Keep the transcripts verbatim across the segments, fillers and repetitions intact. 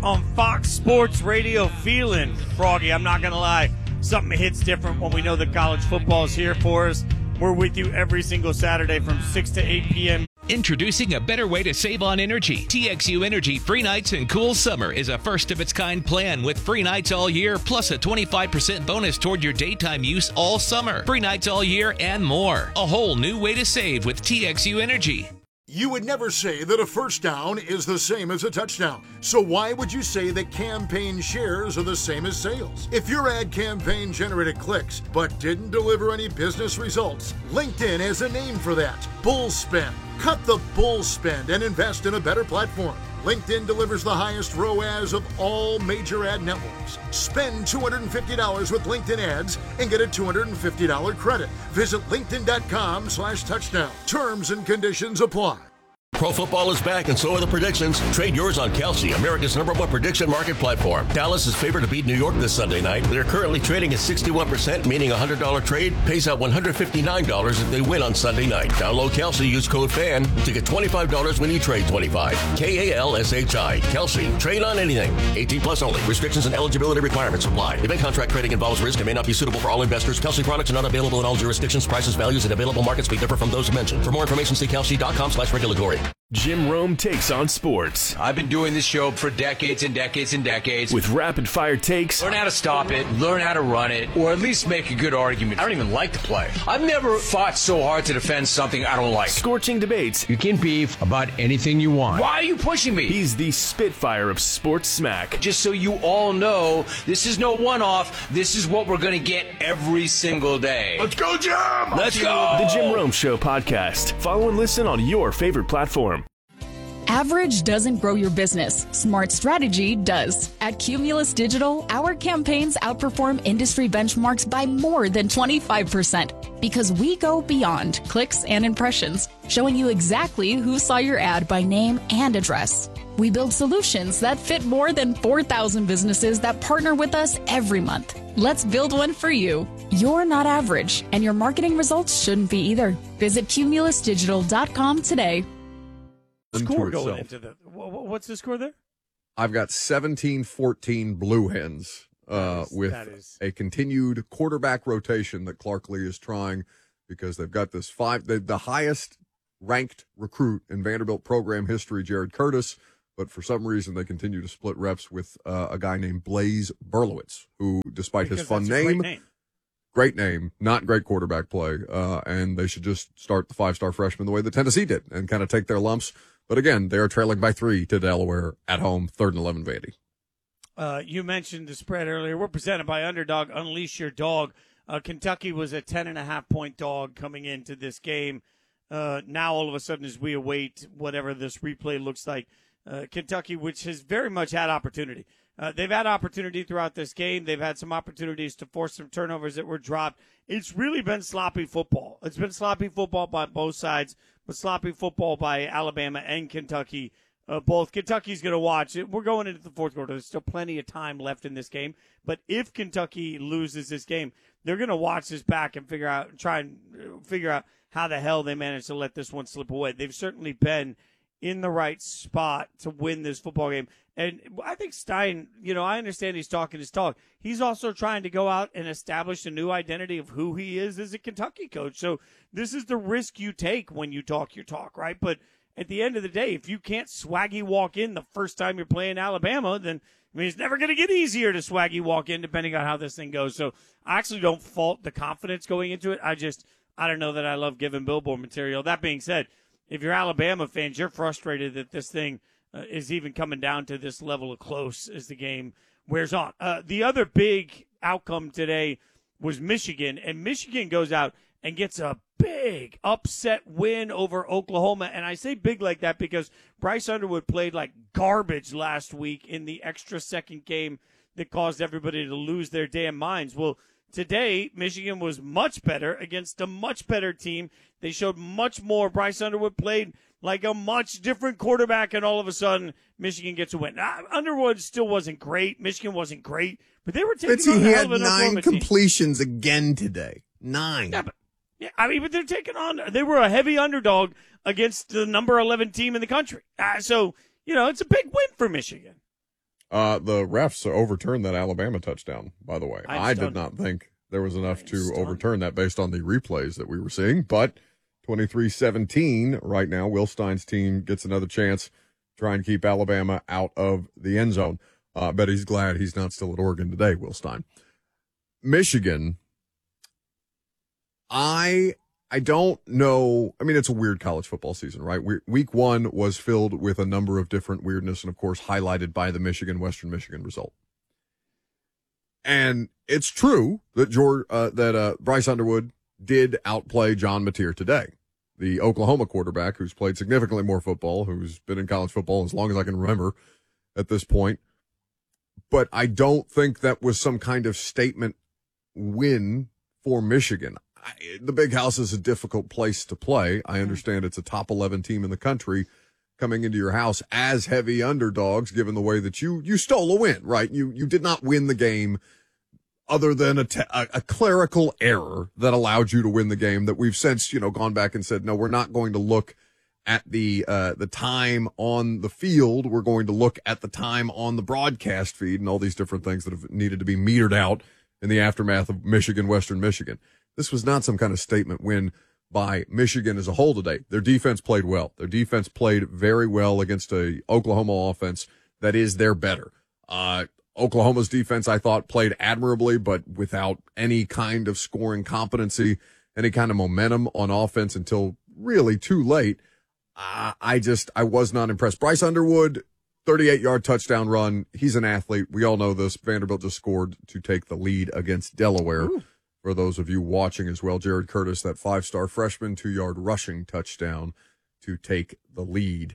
on Fox Sports Radio. Feeling froggy, I'm not going to lie. Something hits different when we know that college football is here for us. We're with you every single Saturday from six to eight p.m. Introducing a better way to save on energy. T X U Energy Free Nights and Cool Summer is a first-of-its-kind plan with free nights all year, plus a twenty-five percent bonus toward your daytime use all summer. Free nights all year and more. A whole new way to save with T X U Energy. You would never say that a first down is the same as a touchdown. So why would you say that campaign shares are the same as sales? If your ad campaign generated clicks but didn't deliver any business results, LinkedIn has a name for that. Bull spend. Cut the bull spend and invest in a better platform. LinkedIn delivers the highest R O A S of all major ad networks. Spend two hundred fifty dollars with LinkedIn ads and get a two hundred fifty dollars credit. Visit linkedin.com slash touchdown. Terms and conditions apply. Pro football is back, and so are the predictions. Trade yours on Kalshi, America's number one prediction market platform. Dallas is favored to beat New York this Sunday night. They're currently trading at sixty-one percent, meaning a one hundred dollars trade pays out one hundred fifty-nine dollars if they win on Sunday night. Download Kalshi, use code FAN to get twenty-five dollars when you trade twenty-five. K A L S H I. Kalshi. Trade on anything. eighteen plus only. Restrictions and eligibility requirements apply. Event contract trading involves risk and may not be suitable for all investors. Kalshi products are not available in all jurisdictions. Prices, values, and available markets may differ from those mentioned. For more information, see Kalshi.com slash regulatory. Jim Rome takes on sports. I've been doing this show for decades and decades and decades. With rapid-fire takes. Learn how to stop it, learn how to run it, or at least make a good argument. I don't even like to play. I've never fought so hard to defend something I don't like. Scorching debates. You can beef about anything you want. Why are you pushing me? He's the Spitfire of sports smack. Just so you all know, this is no one-off. This is what we're going to get every single day. Let's go, Jim! Let's go! The Jim Rome Show podcast. Follow and listen on your favorite platform. Average doesn't grow your business. Smart strategy does. At Cumulus Digital, our campaigns outperform industry benchmarks by more than twenty-five percent because we go beyond clicks and impressions, showing you exactly who saw your ad by name and address. We build solutions that fit more than four thousand businesses that partner with us every month. Let's build one for you. You're not average, and your marketing results shouldn't be either. Visit cumulus digital dot com today. Score going into the, what's the score there? I've got seventeen fourteen Blue Hens uh, is, with is... a continued quarterback rotation that Clark Lee is trying because they've got this five, the, the highest ranked recruit in Vanderbilt program history, Jared Curtis, but for some reason they continue to split reps with uh, a guy named Blaze Berlowitz, who, despite because his fun name, great name, great name, not great quarterback play, uh, and they should just start the five-star freshman the way that Tennessee did and kind of take their lumps. But again, they are trailing by three to Delaware at home, third and eleven, Vandy. Uh, you mentioned the spread earlier. We're presented by Underdog. Unleash your dog. Uh, Kentucky was a ten and a half point dog coming into this game. Uh, now all of a sudden, as we await whatever this replay looks like, uh, Kentucky, which has very much had opportunity. Uh, they've had opportunity throughout this game. They've had some opportunities to force some turnovers that were dropped. It's really been sloppy football. It's been sloppy football by both sides, but sloppy football by Alabama and Kentucky. Uh, both Kentucky's going to watch it. We're going into the fourth quarter. There's still plenty of time left in this game. But if Kentucky loses this game, they're going to watch this back and figure out, try and figure out how the hell they managed to let this one slip away. They've certainly been in the right spot to win this football game. And I think Stein, you know, I understand he's talking his talk. He's also trying to go out and establish a new identity of who he is as a Kentucky coach. So this is the risk you take when you talk your talk, right? But at the end of the day, if you can't swaggy walk in the first time you're playing Alabama, then I mean, it's never going to get easier to swaggy walk in depending on how this thing goes. So I actually don't fault the confidence going into it. I just, I don't know that I love giving billboard material. That being said, if you're Alabama fans, you're frustrated that this thing uh, is even coming down to this level of close as the game wears on. Uh, the other big outcome today was Michigan, and Michigan goes out and gets a big upset win over Oklahoma. And I say big like that because Bryce Underwood played like garbage last week in the extra second game that caused everybody to lose their damn minds. Well, today, Michigan was much better against a much better team. They showed much more. Bryce Underwood played like a much different quarterback, and all of a sudden, Michigan gets a win. Now, Underwood still wasn't great. Michigan wasn't great, but they were taking Fitzy, on a he hell had of an nine Oklahoma team. completions again today. Nine. Yeah, but, yeah, I mean, but they're taking on – they were a heavy underdog against the number eleven team in the country. Uh, so, you know, it's a big win for Michigan. Uh, the refs overturned that Alabama touchdown, by the way. I'm I stunned. did not think there was enough I'm to stunned. overturn that based on the replays that we were seeing. But twenty-three seventeen right now, Will Stein's team gets another chance to try and keep Alabama out of the end zone. Uh, I bet he's glad he's not still at Oregon today, Will Stein. Michigan, I I don't know. I mean, it's a weird college football season, right? We, week one was filled with a number of different weirdness and, of course, highlighted by the Michigan-Western Michigan result. And it's true that George, uh, that uh, Bryce Underwood did outplay John Mateer today, the Oklahoma quarterback who's played significantly more football, who's been in college football as long as I can remember at this point. But I don't think that was some kind of statement win for Michigan. I, the Big House is a difficult place to play. I understand it's a top eleven team in the country coming into your house as heavy underdogs, given the way that you, you stole a win, right? You, you did not win the game other than a, te- a, a clerical error that allowed you to win the game that we've since, you know, gone back and said, no, we're not going to look at the, uh, the time on the field. We're going to look at the time on the broadcast feed and all these different things that have needed to be metered out in the aftermath of Michigan, Western Michigan. This was not some kind of statement win by Michigan as a whole today. Their defense played well. Their defense played very well against a Oklahoma offense that is their better. Uh, Oklahoma's defense, I thought, played admirably, but without any kind of scoring competency, any kind of momentum on offense until really too late. Uh, I just, I was not impressed. Bryce Underwood, thirty-eight yard touchdown run. He's an athlete. We all know this. Vanderbilt just scored to take the lead against Delaware. Ooh. For those of you watching as well, Jared Curtis, that five-star freshman, two-yard rushing touchdown to take the lead.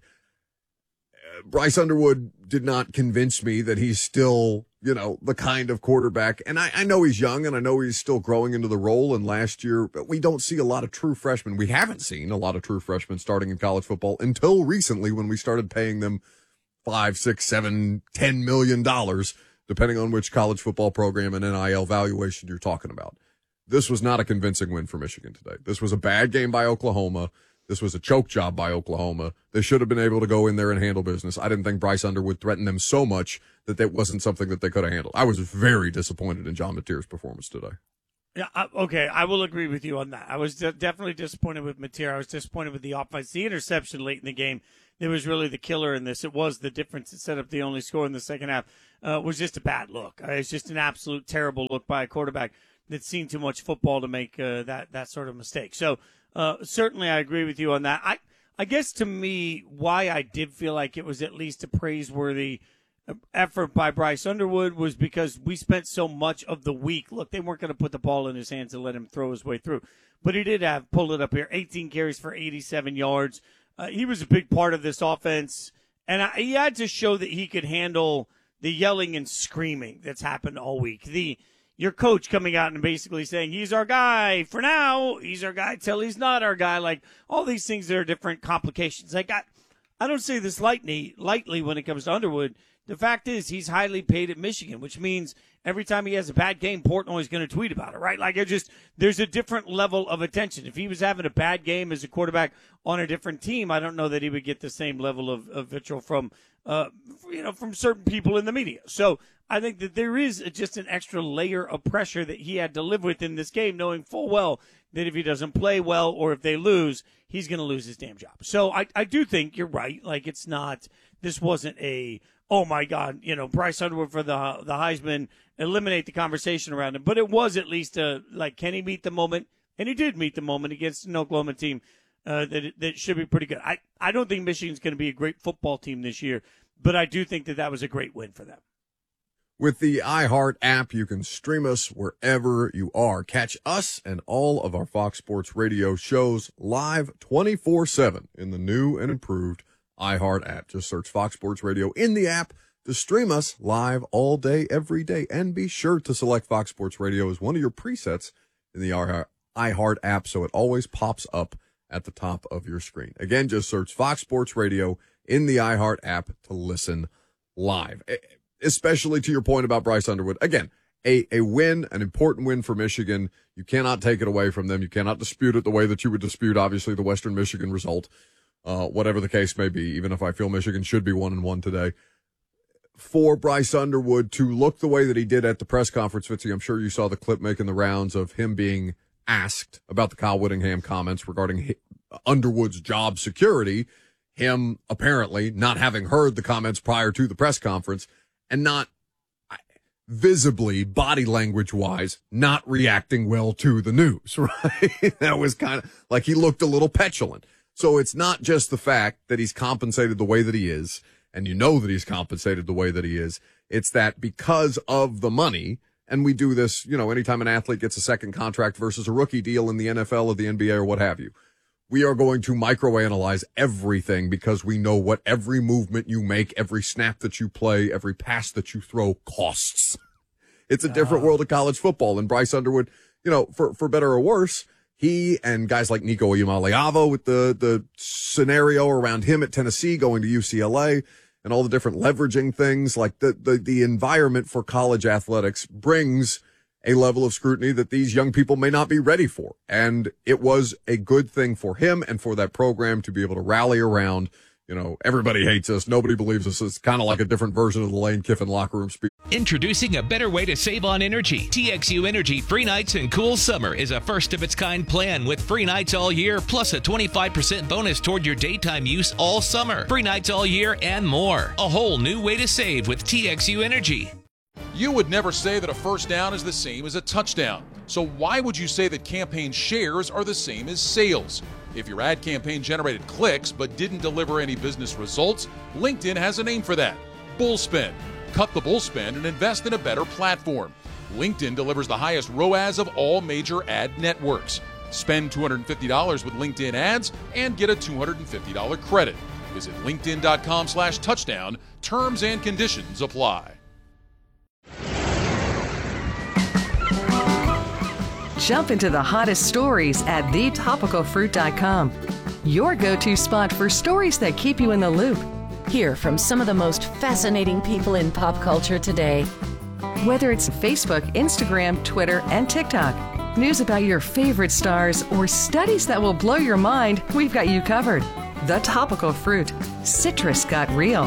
Uh, Bryce Underwood did not convince me that he's still, you know, the kind of quarterback. And I, I know he's young, and I know he's still growing into the role. And last year, but we don't see a lot of true freshmen. We haven't seen a lot of true freshmen starting in college football until recently when we started paying them five, six, seven, ten million dollars, depending on which college football program and N I L valuation you're talking about. This was not a convincing win for Michigan today. This was a bad game by Oklahoma. This was a choke job by Oklahoma. They should have been able to go in there and handle business. I didn't think Bryce Underwood threatened them so much that that wasn't something that they could have handled. I was very disappointed in John Mateer's performance today. Yeah, I, okay, I will agree with you on that. I was de- definitely disappointed with Mateer. I was disappointed with the offense. The interception late in the game, it was really the killer in this. It was the difference that set up the only score in the second half. Uh, was just a bad look. Uh, it's just an absolute terrible look by a quarterback that's seen too much football to make uh, that that sort of mistake. So uh, certainly I agree with you on that. I I guess to me, why I did feel like it was at least a praiseworthy effort by Bryce Underwood was because we spent so much of the week. Look, they weren't going to put the ball in his hands and let him throw his way through, but he did have pull it up here, eighteen carries for eighty-seven yards. Uh, he was a big part of this offense, and I, he had to show that he could handle the yelling and screaming that's happened all week. The Your coach coming out and basically saying, he's our guy for now. He's our guy till he's not our guy. Like, all these things that are different complications. Like, I, I don't say this lightly, lightly when it comes to Underwood. The fact is he's highly paid at Michigan, which means every time he has a bad game, Portnoy's going to tweet about it, right? Like, it just, there's a different level of attention. If he was having a bad game as a quarterback on a different team, I don't know that he would get the same level of, of vitriol from, uh, you know, from certain people in the media. So I think that there is just an extra layer of pressure that he had to live with in this game, knowing full well that if he doesn't play well or if they lose, he's going to lose his damn job. So I, I do think you're right. Like, it's not, this wasn't a, oh my God, you know, Bryce Underwood for the the Heisman, eliminate the conversation around him. But it was at least a, like, can he meet the moment? And he did meet the moment against an Oklahoma team uh, that that should be pretty good. I, I don't think Michigan's going to be a great football team this year, but I do think that that was a great win for them. With the iHeart app, you can stream us wherever you are. Catch us and all of our Fox Sports Radio shows live twenty-four seven in the new and improved iHeart app. Just search Fox Sports Radio in the app to stream us live all day, every day. And be sure to select Fox Sports Radio as one of your presets in the iHeart app so it always pops up at the top of your screen. Again, just search Fox Sports Radio in the iHeart app to listen live. Especially to your point about Bryce Underwood. Again, a, a win, an important win for Michigan. You cannot take it away from them. You cannot dispute it the way that you would dispute, obviously, the Western Michigan result. Uh, whatever the case may be, even if I feel Michigan should be one and one today. for Bryce Underwood to look the way that he did at the press conference, Fitzy, I'm sure you saw the clip making the rounds of him being asked about the Kyle Whittingham comments regarding Underwood's job security, him apparently not having heard the comments prior to the press conference and not visibly, body language wise, not reacting well to the news, right? That was kind of like he looked a little petulant. So it's not just the fact that he's compensated the way that he is, and you know that he's compensated the way that he is. It's that because of the money, and we do this, you know, anytime an athlete gets a second contract versus a rookie deal in the N F L or the N B A or what have you, we are going to microanalyze everything because we know what every movement you make, every snap that you play, every pass that you throw costs. It's a different world of college football. And Bryce Underwood, you know, for, for better or worse, he and guys like Nico Iamaleava with the, the scenario around him at Tennessee going to U C L A and all the different leveraging things, like the, the, the environment for college athletics brings a level of scrutiny that these young people may not be ready for. And it was a good thing for him and for that program to be able to rally around. You know, everybody hates us. Nobody believes us. It's kind of like a different version of the Lane Kiffin locker room speech. Introducing a better way to save on energy. T X U Energy Free Nights and Cool Summer is a first-of-its-kind plan with free nights all year, plus a twenty-five percent bonus toward your daytime use all summer. Free nights all year and more. A whole new way to save with T X U Energy. You would never say that a first down is the same as a touchdown. So why would you say that campaign shares are the same as sales? If your ad campaign generated clicks but didn't deliver any business results, LinkedIn has a name for that: Bullspend. Cut the bullspend and invest in a better platform. LinkedIn delivers the highest R O A S of all major ad networks. Spend two hundred fifty dollars with LinkedIn ads and get a two hundred fifty dollars credit. Visit linkedin.com slash touchdown. Terms and conditions apply. Jump into the hottest stories at the topical fruit dot com. Your go-to spot for stories that keep you in the loop. Hear from some of the most fascinating people in pop culture today. Whether it's Facebook, Instagram, Twitter, and TikTok, news about your favorite stars, or studies that will blow your mind, we've got you covered. The Topical Fruit. Citrus got real.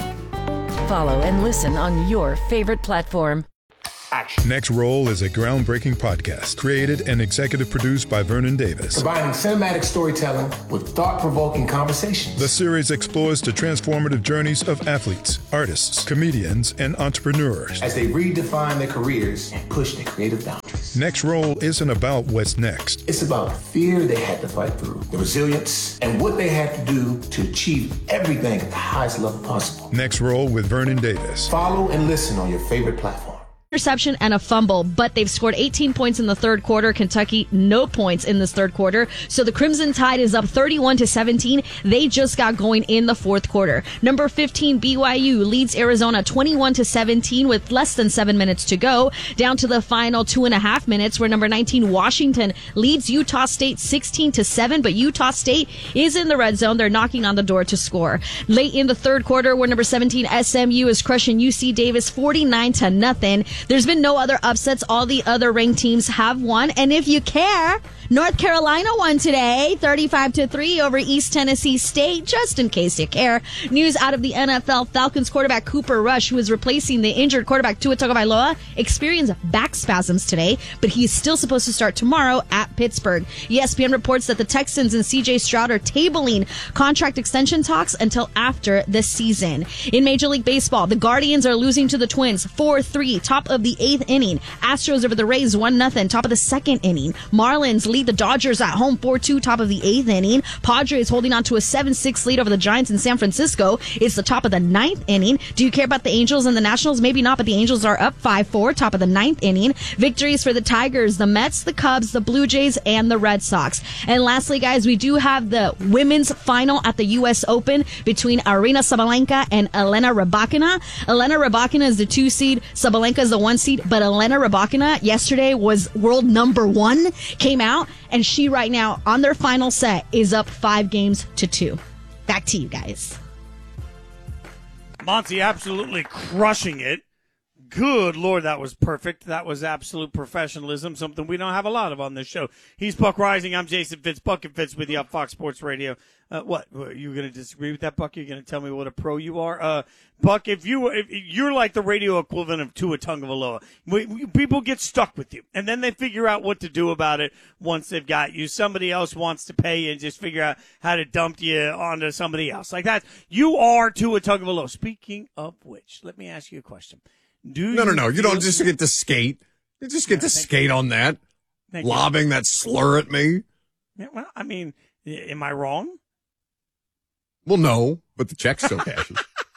Follow and listen on your favorite platform. Action. Next Roll is a groundbreaking podcast created and executive produced by Vernon Davis. Combining cinematic storytelling with thought-provoking conversations. The series explores the transformative journeys of athletes, artists, comedians, and entrepreneurs as they redefine their careers and push their creative boundaries. Next Roll isn't about what's next. It's about the fear they had to fight through, the resilience, and what they had to do to achieve everything at the highest level possible. Next Roll with Vernon Davis. Follow and listen on your favorite platform. Interception and a fumble, but they've scored eighteen points in the third quarter. Kentucky, no points in this third quarter. So the Crimson Tide is up thirty-one to seventeen. They just got going in the fourth quarter. Number fifteen, B Y U leads Arizona twenty-one to seventeen with less than seven minutes to go. Down to the final two and a half minutes, where number nineteen, Washington leads Utah State sixteen to seven, but Utah State is in the red zone. They're knocking on the door to score. Late in the third quarter, where number seventeen, S M U is crushing U C Davis forty-nine to nothing. There's been no other upsets. All the other ranked teams have won. And if you care, North Carolina won today, thirty-five to three over East Tennessee State, just in case you care. News out of the N F L, Falcons quarterback Cooper Rush, who is replacing the injured quarterback Tua Tagovailoa, experienced back spasms today, but he's still supposed to start tomorrow at Pittsburgh. E S P N reports that the Texans and C J Stroud are tabling contract extension talks until after the season. In Major League Baseball, the Guardians are losing to the Twins four three, top of the eighth inning. Astros over the Rays one nothing, top of the second inning. Marlins lead the Dodgers at home four two, top of the eighth inning. Padres holding on to a seven six lead over the Giants in San Francisco. It's the top of the ninth inning. Do you care about the Angels and the Nationals? Maybe not, but the Angels are up five four, top of the ninth inning. Victories for the Tigers, the Mets, the Cubs, the Blue Jays, and the Red Sox. And lastly, guys, we do have the women's final at the U S Open between Aryna Sabalenka and Elena Rybakina. Elena Rybakina is the two seed. Sabalenka is the one seed, but Elena Rybakina yesterday was world number one, came out, and she right now on their final set is up five games to two. Back to you guys. Monty absolutely crushing it. Good Lord, that was perfect. That was absolute professionalism, something we don't have a lot of on this show. He's Buck Rising. I'm Jason Fitz. Buck and Fitz with you on Fox Sports Radio. Uh, what? Are you going to disagree with that, Buck? You're going to tell me what a pro you are? Uh, Buck, if, you, if you're like the radio equivalent of Tua Tagovailoa, we, we, people get stuck with you, and then they figure out what to do about it once they've got you. Somebody else wants to pay you and just figure out how to dump you onto somebody else. Like that. You are Tua Tagovailoa. Speaking of which, let me ask you a question. Do no, no, you no. You don't just get to skate. You just get Yeah, to thank skate you. on that, Thank you. lobbing that slur at me. Yeah, well, I mean, am I wrong? Well, no, but the check still cashes.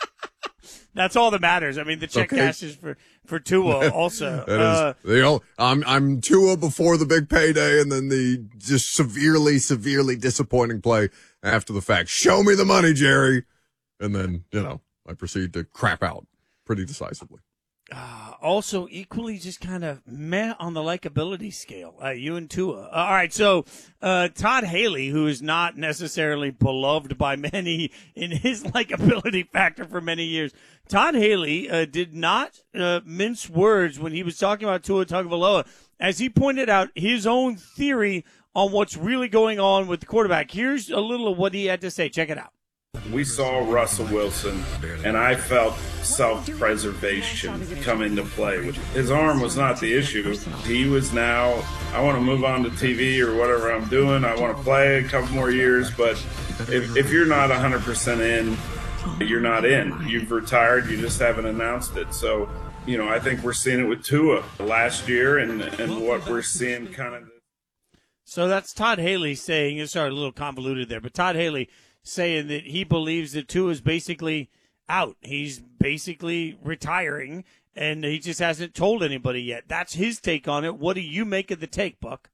That's all that matters. I mean, the check Okay. cashes for, for Tua also. That Uh, is, the ol- I'm I'm Tua before the big payday, and then the just severely, severely disappointing play after the fact. Show me the money, Jerry, and then you know I proceed to crap out pretty decisively. Uh, also, equally just kind of meh on the likability scale. Uh, you and Tua. Uh, all right, so uh, Todd Haley, who is not necessarily beloved by many in his likability factor for many years, Todd Haley uh, did not uh, mince words when he was talking about Tua Tagovailoa, as he pointed out his own theory on what's really going on with the quarterback. Here's a little of what he had to say. Check it out. We saw Russell Wilson, and I felt self-preservation come into play. His arm was not the issue. He was now, I want to move on to T V or whatever I'm doing. I want to play a couple more years, but if, if you're not one hundred percent in, you're not in. You've retired. You just haven't announced it. So, you know, I think we're seeing it with Tua last year and, and what we're seeing kind of. So that's Todd Haley saying, it's sorry, a little convoluted there, but Todd Haley saying that he believes that Tua is basically out. He's basically retiring, and he just hasn't told anybody yet. That's his take on it. What do you make of the take, Buck?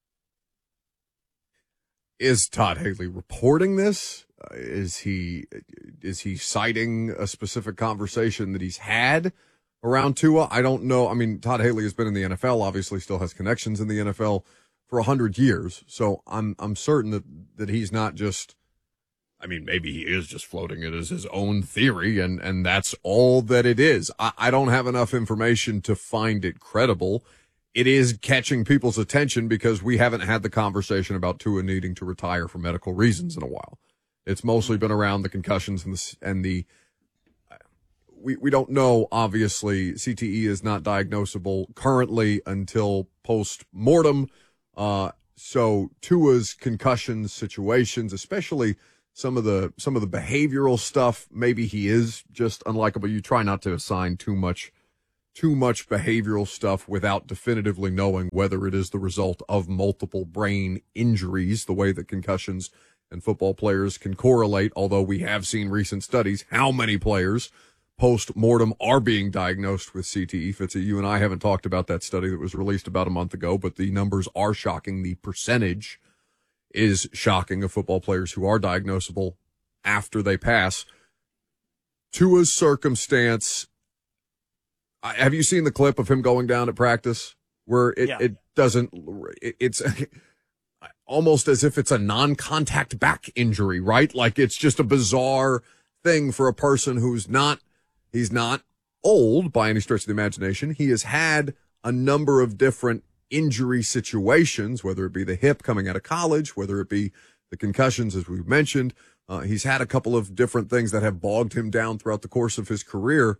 Is Todd Haley reporting this? Uh, is he is he citing a specific conversation that he's had around Tua? I don't know. I mean, Todd Haley has been in the N F L, obviously still has connections in the N F L for a hundred years. So I'm I'm certain that, that he's not just, I mean, maybe he is just floating it as his own theory, and, and that's all that it is. I, I don't have enough information to find it credible. It is catching people's attention because we haven't had the conversation about Tua needing to retire for medical reasons in a while. It's mostly been around the concussions and the, and the we, we don't know, obviously. C T E is not diagnosable currently until post-mortem. Uh, so Tua's concussion situations, especially some of the, some of the behavioral stuff, maybe he is just unlikable. You try not to assign too much, too much behavioral stuff without definitively knowing whether it is the result of multiple brain injuries, the way that concussions and football players can correlate. Although we have seen recent studies, how many players post-mortem are being diagnosed with C T E. Fitzy, you and I haven't talked about that study that was released about a month ago, but the numbers are shocking. The percentage is shocking of football players who are diagnosable after they pass. Tua's circumstance, I- have you seen the clip of him going down at practice where it, Yeah. it doesn't, it, it's almost as if it's a non-contact back injury, right? Like it's just a bizarre thing for a person who's not, he's not old by any stretch of the imagination. He has had a number of different injury situations, whether it be the hip coming out of college, whether it be the concussions, as we've mentioned. Uh, he's had a couple of different things that have bogged him down throughout the course of his career.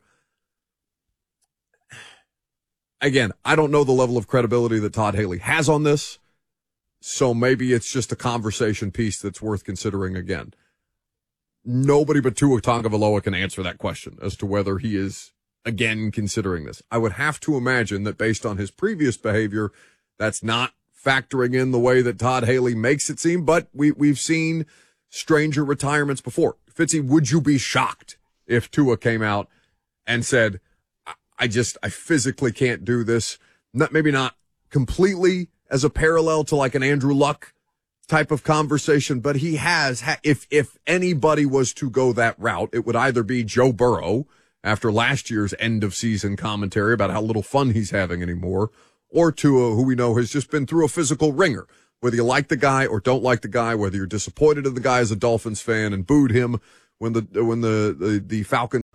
Again, I don't know the level of credibility that Todd Haley has on this, so maybe it's just a conversation piece that's worth considering again. Nobody but Tua Tagovailoa can answer that question as to whether he is again considering this. I would have to imagine that based on his previous behavior, that's not factoring in the way that Todd Haley makes it seem, but we, we've seen stranger retirements before. Fitzy, would you be shocked if Tua came out and said, I, I just, I physically can't do this? Not, maybe not completely as a parallel to like an Andrew Luck type of conversation, but he has, ha- if, if anybody was to go that route, it would either be Joe Burrow after last year's end of season commentary about how little fun he's having anymore, or Tua, who we know has just been through a physical ringer. Whether you like the guy or don't like the guy, whether you're disappointed in the guy as a Dolphins fan and booed him when the, when the, the, the Falcons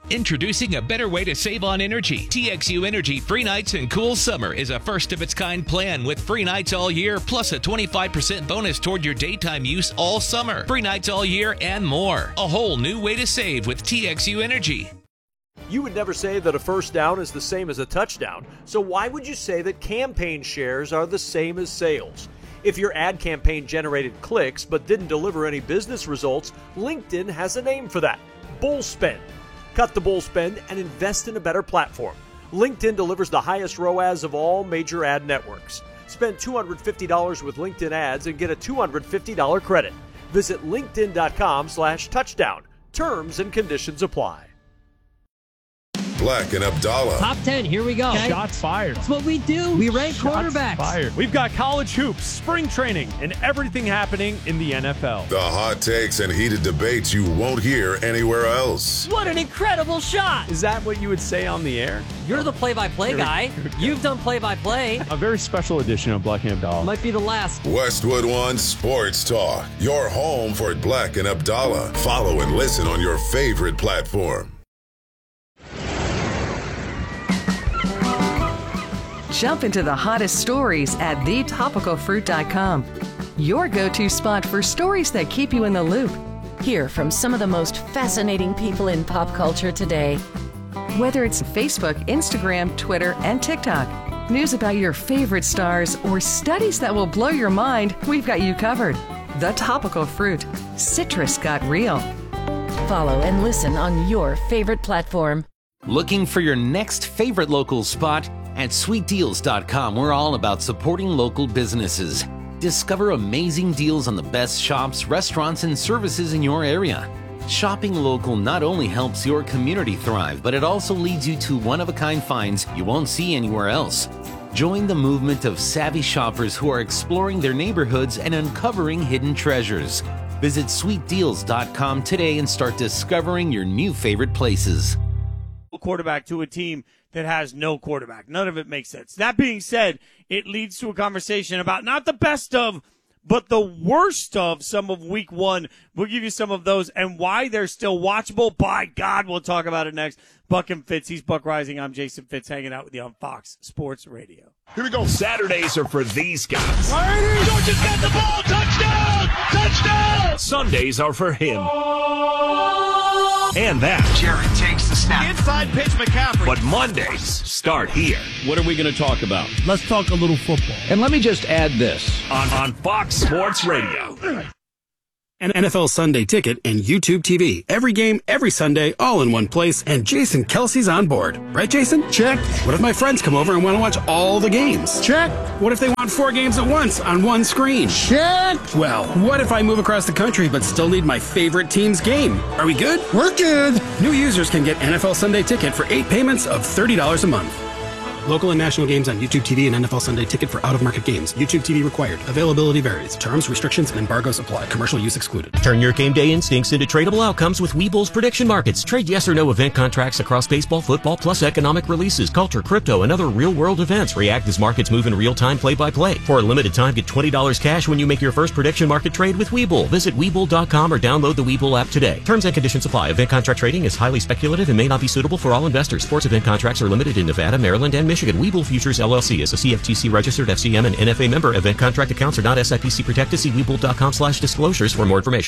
Introducing a better way to save on energy. T X U Energy Free Nights and Cool Summer is a first-of-its-kind plan with free nights all year, plus a twenty-five percent bonus toward your daytime use all summer. Free nights all year and more. A whole new way to save with T X U Energy. You would never say that a first down is the same as a touchdown, so why would you say that campaign shares are the same as sales? If your ad campaign generated clicks but didn't deliver any business results, LinkedIn has a name for that: bull spend. Cut the bull spend and invest in a better platform. LinkedIn delivers the highest R O A S of all major ad networks. Spend two hundred fifty dollars with LinkedIn ads and get a two hundred fifty dollars credit. Visit linkedin.com slash touchdown. Terms and conditions apply. Black and Abdallah. Top ten, here we go. Okay. Shots fired. That's what we do. We rank Shots quarterbacks. Fired. We've got college hoops, spring training, and everything happening in the N F L. The hot takes and heated debates you won't hear anywhere else. What an incredible shot. Is that what you would say on the air? You're the play-by-play guy. You've done play-by-play. A very special edition of Black and Abdallah. Might be the last. Westwood One Sports Talk. Your home for Black and Abdallah. Follow and listen on your favorite platform. Jump into the hottest stories at the topical fruit dot com. Your go-to spot for stories that keep you in the loop. Hear from some of the most fascinating people in pop culture today. Whether it's Facebook, Instagram, Twitter, and TikTok, news about your favorite stars, or studies that will blow your mind, we've got you covered. The Topical Fruit. Citrus got real. Follow and listen on your favorite platform. Looking for your next favorite local spot? At sweet deals dot com, we're all about supporting local businesses. Discover amazing deals on the best shops, restaurants, and services in your area. Shopping local not only helps your community thrive, but it also leads you to one-of-a-kind finds you won't see anywhere else. Join the movement of savvy shoppers who are exploring their neighborhoods and uncovering hidden treasures. Visit sweet deals dot com today and start discovering your new favorite places. Quarterback to a team that has no quarterback. None of it makes sense. That being said, it leads to a conversation about not the best of, but the worst of some of week one. We'll give you some of those and why they're still watchable. By God, we'll talk about it next. Buck and Fitz. He's Buck Rising. I'm Jason Fitz, hanging out with you on Fox Sports Radio. Here we go. Saturdays are for these guys. Georgia's got the ball. Touchdown! Touchdown! Sundays are for him. And that. Jared takes the snap. Inside pitch, McCaffrey. But Mondays start here. What are we going to talk about? Let's talk a little football. And let me just add this. On, on Fox Sports Radio. An N F L Sunday Ticket and YouTube T V. Every game, every Sunday, all in one place, and Jason Kelsey's on board. Right, Jason? Check. What if my friends come over and want to watch all the games? Check. What if they want four games at once on one screen? Check. Well, what if I move across the country but still need my favorite team's game? Are we good? We're good. New users can get N F L Sunday Ticket for eight payments of thirty dollars a month. Local and national games on YouTube T V and N F L Sunday Ticket for out-of-market games. YouTube T V required. Availability varies. Terms, restrictions, and embargoes apply. Commercial use excluded. Turn your game day instincts into tradable outcomes with Webull's prediction markets. Trade yes or no event contracts across baseball, football, plus economic releases, culture, crypto, and other real-world events. React as markets move in real time, play-by-play. For a limited time, get twenty dollars cash when you make your first prediction market trade with Webull. Visit Webull dot com or download the Webull app today. Terms and conditions apply. Event contract trading is highly speculative and may not be suitable for all investors. Sports event contracts are limited in Nevada, Maryland, and Michigan. Webull Futures L L C is a C F T C registered F C M and N F A member. Event contract accounts are not S I P C protected. See Webull dot com slash disclosures for more information.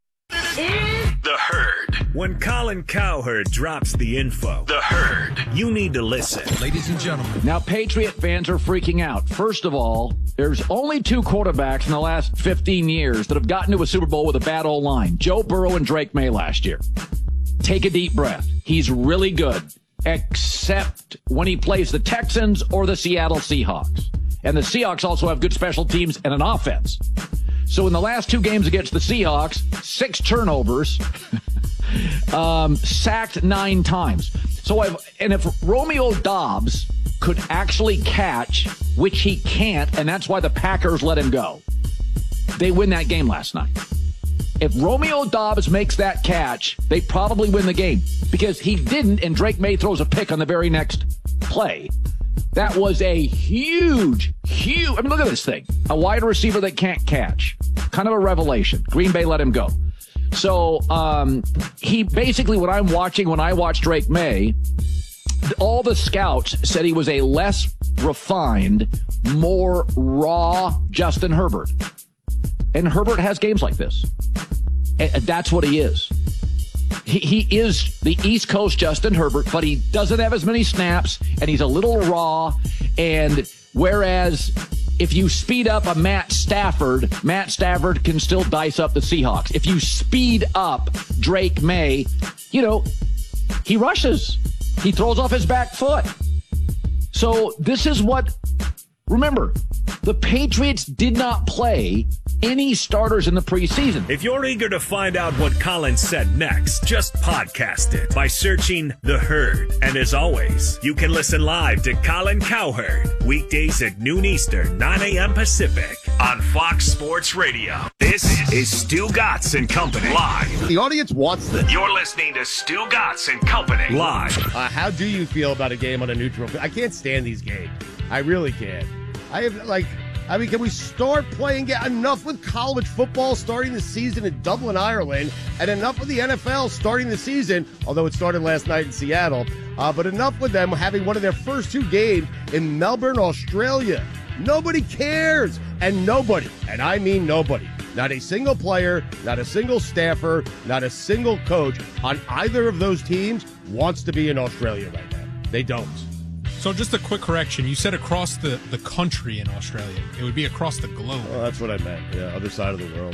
The Herd. When Colin Cowherd drops the info, The Herd. You need to listen. Ladies and gentlemen. Now, Patriot fans are freaking out. First of all, there's only two quarterbacks in the last fifteen years that have gotten to a Super Bowl with a bad old line. Joe Burrow and Drake May last year. Take a deep breath. He's really good. Except when he plays the Texans or the Seattle Seahawks. And the Seahawks also have good special teams and an offense. So in the last two games against the Seahawks, six turnovers, um, sacked nine times. So I've, and if Romeo Doubs could actually catch, which he can't, and that's why the Packers let him go, they win that game last night. If Romeo Doubs makes that catch, they probably win the game because he didn't, and Drake May throws a pick on the very next play. That was a huge, huge, I mean, look at this thing. A wide receiver that can't catch. Kind of a revelation. Green Bay let him go. So um, he basically, what I'm watching when I watch Drake May, all the scouts said he was a less refined, more raw Justin Herbert. And Herbert has games like this. And that's what he is. He, he is the East Coast Justin Herbert, but he doesn't have as many snaps, and he's a little raw. And whereas if you speed up a Matt Stafford, Matt Stafford can still dice up the Seahawks. If you speed up Drake May, you know, he rushes. He throws off his back foot. So this is what, remember, the Patriots did not play any starters in the preseason. If you're eager to find out what Colin said next, just podcast it by searching The Herd. And as always, you can listen live to Colin Cowherd weekdays at noon Eastern, nine a.m. Pacific on Fox Sports Radio. This is Stu Gatz and Company live. The audience wants this. You're listening to Stu Gatz and Company live. Uh, how do you feel about a game on a neutral? I can't stand these games. I really can't. I have like. I mean, can we start playing get enough with college football starting the season in Dublin, Ireland, and enough with the N F L starting the season, although it started last night in Seattle, uh, but enough with them having one of their first two games in Melbourne, Australia. Nobody cares, and nobody, and I mean nobody, not a single player, not a single staffer, not a single coach on either of those teams wants to be in Australia right now. They don't. So just a quick correction. You said across the, the country in Australia. It would be across the globe. Well, that's what I meant. Yeah, other side of the world.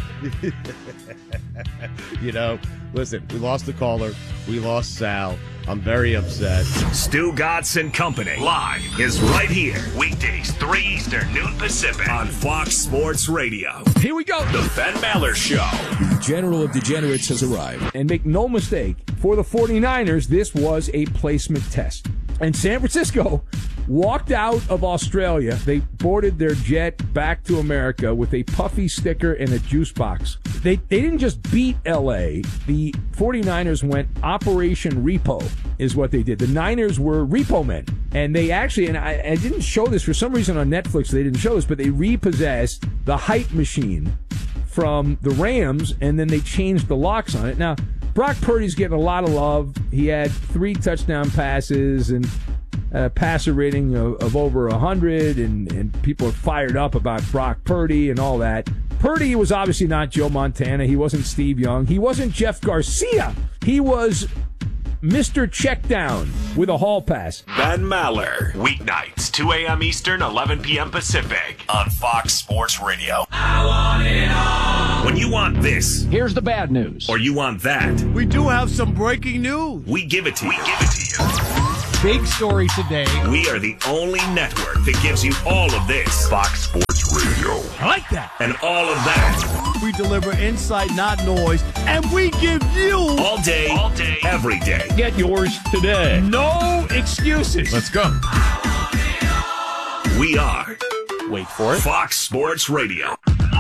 You know, listen, we lost the caller. We lost Sal. I'm very upset. Stu Gatz and Company live is right here. Weekdays, three Eastern, noon Pacific on Fox Sports Radio. Here we go. The Ben Maller Show. The General of Degenerates has arrived. And make no mistake, for the 49ers, this was a placement test. And San Francisco walked out of Australia. They boarded their jet back to America with a puffy sticker and a juice box. They they didn't just beat L A. The 49ers went Operation Repo is what they did. The Niners were repo men. And they actually, and I, I didn't show this for some reason on Netflix, they didn't show this, but they repossessed the hype machine from the Rams, and then they changed the locks on it. Now, Brock Purdy's getting a lot of love. He had three touchdown passes and a passer rating of, of over one hundred, and, and people are fired up about Brock Purdy and all that. Purdy was obviously not Joe Montana. He wasn't Steve Young. He wasn't Jeff Garcia. He was Mister Checkdown with a hall pass. Ben Maller, weeknights, two a.m. Eastern, eleven p.m. Pacific on Fox Sports Radio. I want it all. When you want this, here's the bad news. Or you want that, we do have some breaking news. We give it to you. We give it to you. Big story today. We are the only network that gives you all of this. Fox Sports Radio. I like that. And all of that. We deliver insight, not noise, and we give you all day, all day, every day. Get yours today. No excuses. Let's go. We are. Wait for it. Fox Sports Radio.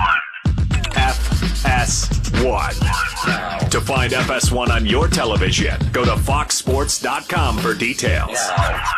F S one. To find F S one on your television, go to fox sports dot com for details.